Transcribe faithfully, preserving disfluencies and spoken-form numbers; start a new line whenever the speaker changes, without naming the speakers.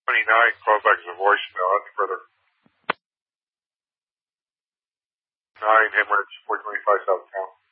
twenty-nine, call back as a voicemail. Nothing further. nine, Hemorrhage, four twenty-five South Town.